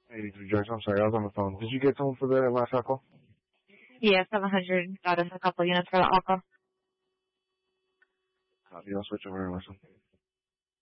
83 George, I'm sorry, I was on the phone. Did you get someone for the last call? Yeah, 700 got us a couple units for the Aqua. Copy, I'll switch over and listen.